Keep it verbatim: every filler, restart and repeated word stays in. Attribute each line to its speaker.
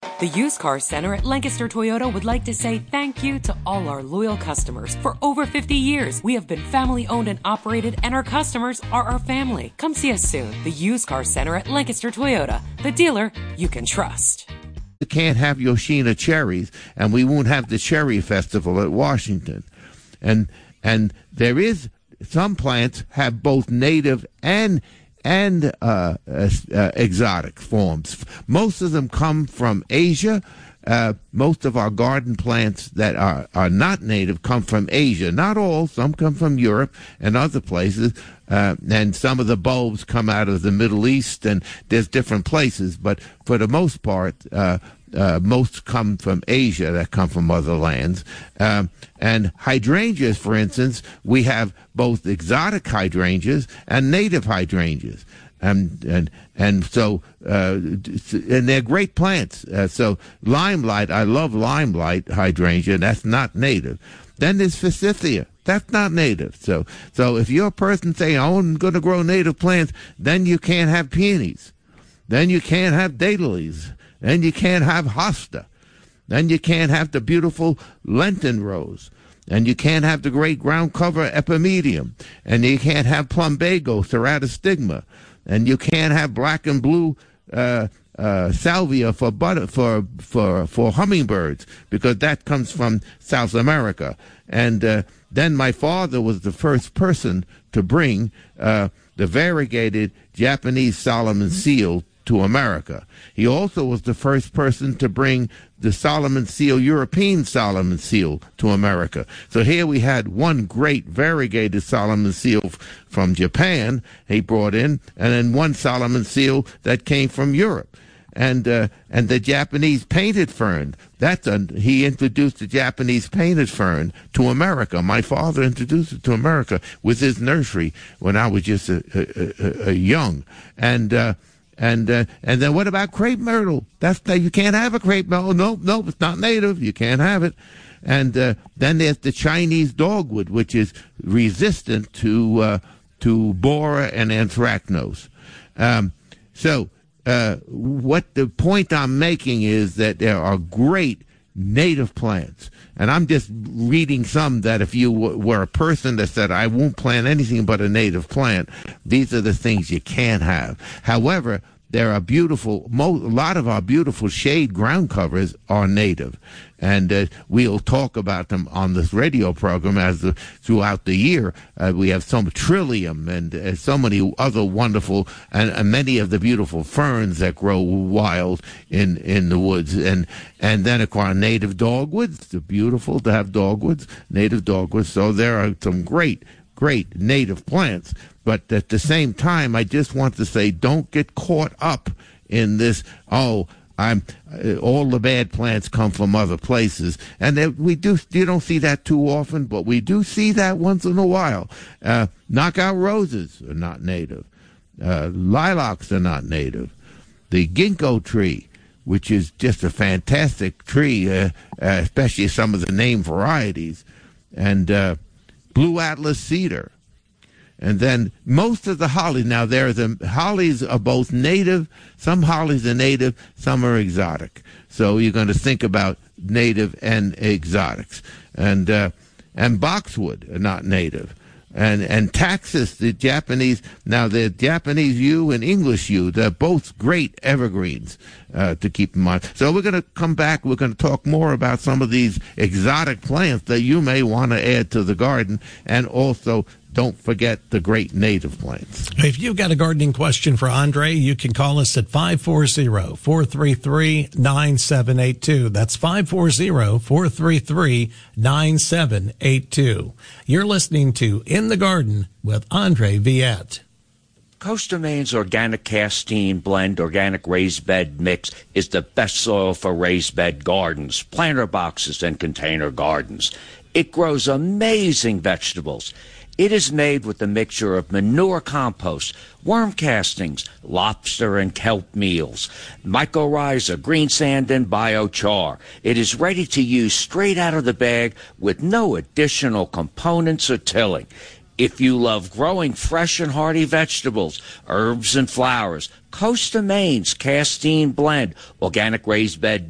Speaker 1: The Used Car Center at Lancaster Toyota would like to say thank you to all our loyal customers. For over fifty years, we have been family owned and operated, and our customers are our family. Come see us soon. The Used Car Center at Lancaster Toyota, the dealer you can trust.
Speaker 2: You can't have Yoshino cherries, and we won't have the Cherry Festival at Washington. And and there is, some plants have both native and and uh, uh, uh, exotic forms. Most of them come from Asia. Uh, most of our garden plants that are, are not native come from Asia. Not all. Some come from Europe and other places. Uh, and some of the bulbs come out of the Middle East, and there's different places. But for the most part, uh, uh, most come from Asia that come from other lands. Um, and hydrangeas, for instance, we have both exotic hydrangeas and native hydrangeas. And and and so uh, and they're great plants. Uh, so limelight, I love limelight hydrangea. That's not native. Then there's forsythia. That's not native. So so if you're a person saying, "Oh, I'm going to grow native plants," then you can't have peonies. Then you can't have daylilies. Then you can't have hosta. Then you can't have the beautiful Lenten rose. And you can't have the great ground cover epimedium. And you can't have plumbago, ceratostigma. And you can't have black and blue uh, uh, salvia for butter, for for for hummingbirds, because that comes from South America. And uh, then my father was the first person to bring uh, the variegated Japanese Solomon seal to America. He also was the first person to bring the Solomon seal, European Solomon seal, to America. So here we had one great variegated Solomon seal f- from Japan he brought in, and then one Solomon seal that came from Europe. And uh, and the Japanese painted fern, that's a, he introduced the Japanese painted fern to America. My father introduced it to America with his nursery when I was just a, a, a, a young. And uh, And uh, and then what about crepe myrtle? That's that you can't have a crepe myrtle. Nope, nope, it's not native. You can't have it. And uh, then there's the Chinese dogwood, which is resistant to uh, to borer and anthracnose. Um, so uh, what the point I'm making is that there are great native plants. And I'm just reading some that if you w- were a person that said, I won't plant anything but a native plant, these are the things you can't have. However, there are beautiful, mo- a lot of our beautiful shade ground covers are native. And uh, we'll talk about them on this radio program as the, throughout the year. Uh, we have some trillium and uh, so many other wonderful, and, and many of the beautiful ferns that grow wild in, in the woods. And and then, of course, native dogwoods. It's beautiful to have dogwoods, native dogwoods. So there are some great, great native plants. But at the same time, I just want to say, don't get caught up in this, oh, I'm uh, all the bad plants come from other places, and that we do. You don't see that too often, but we do see that once in a while. Uh, knockout roses are not native. Uh, lilacs are not native. The ginkgo tree, which is just a fantastic tree, uh, uh, especially some of the name varieties, and uh, blue atlas cedar. And then most of the holly, now there are the hollies are both native, some hollies are native, some are exotic. So you're going to think about native and exotics. And uh, and boxwood are not native. And and taxus, the Japanese, now the Japanese yew and English yew, they're both great evergreens uh, to keep in mind. So we're going to come back, we're going to talk more about some of these exotic plants that you may want to add to the garden, and also don't forget the great native plants.
Speaker 3: If you've got a gardening question for Andre, you can call us at five four zero, four three three, nine seven eight two. That's five four zero, four three three, nine seven eight two. You're listening to In the Garden with Andre Viette.
Speaker 4: Costa Maine's organic castine blend organic raised bed mix is the best soil for raised bed gardens, planter boxes, and container gardens. It grows amazing vegetables. It is made with a mixture of manure compost, worm castings, lobster and kelp meals, mycorrhiza, green sand, and biochar. It is ready to use straight out of the bag with no additional components or tilling. If you love growing fresh and hearty vegetables, herbs, and flowers, Costa Maine's Castine Blend Organic Raised Bed